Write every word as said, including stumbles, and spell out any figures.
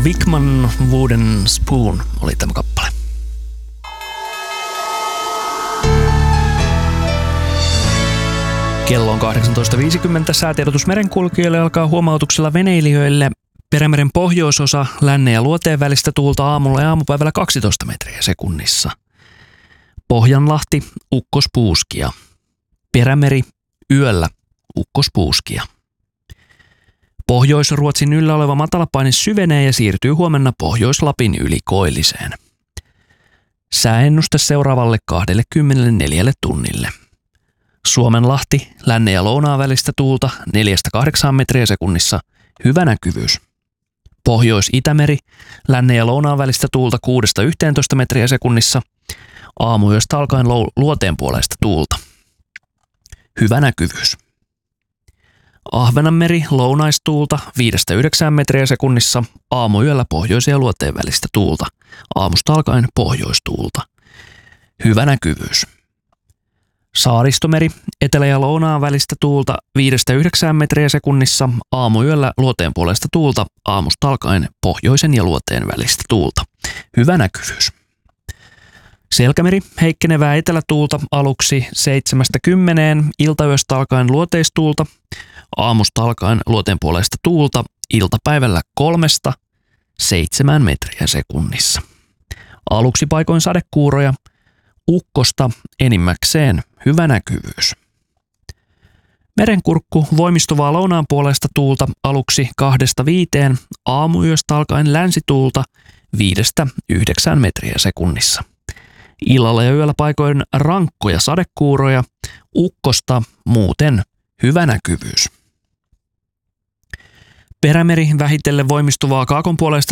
Wickman Wooden Spoon oli tämä kappale. Kello on kahdeksantoista viisikymmentä. Säätiedotus merenkulkijoille alkaa huomautuksella veneilijöille. Perämeren pohjoisosa lännen ja luoteen välistä tuulta aamulla ja aamupäivällä kaksitoista metriä sekunnissa. Pohjanlahti, ukkospuuskia. Perämeri, yöllä, ukkospuuskia. Pohjois-Ruotsin yllä oleva matalapaine syvenee ja siirtyy huomenna Pohjois-Lapin yli koilliseen. Sääennuste seuraavalle kaksikymmentäneljä tunnille. Suomenlahti, lännen ja lounaan välistä tuulta neljästä kahdeksaan metriä sekunnissa, hyvä näkyvyys. Pohjois-Itämeri, lännen ja lounaan välistä tuulta kuudesta yhteentoista metriä sekunnissa, aamuyöstä alkaen luoteen puoleista tuulta. Hyvä näkyvyys. Ahvenanmeri, lounaistuulta viidestä yhdeksään metriä sekunnissa, aamuyöllä pohjois- ja luoteen välistä tuulta, aamusta alkaen pohjoistuulta. Hyvä näkyvyys. Saaristomeri, etelä- ja lounaan välistä tuulta viidestä yhdeksään metriä sekunnissa, aamuyöllä luoteen puolesta tuulta, aamusta alkaen pohjoisen ja luoteen välistä tuulta. Hyvä näkyvyys. Selkämeri, heikkenevää etelätuulta aluksi seitsemästä kymmeneen, iltayöstä alkaen luoteistuulta, aamusta alkaen luoteen puolesta tuulta, iltapäivällä kolmesta seitsemään metriä sekunnissa. Aluksi paikoin sadekuuroja, ukkosta enimmäkseen hyvä näkyvyys. Merenkurkku, voimistuvaa lounaan puolesta tuulta aluksi kahdesta viiteen, aamuyöstä alkaen länsituulta viidestä yhdeksään metriä sekunnissa. Illalla ja yöllä paikoin rankkoja sadekuuroja, ukkosta muuten hyvä näkyvyys. Perämeri, vähitellen voimistuvaa kaakon puolesta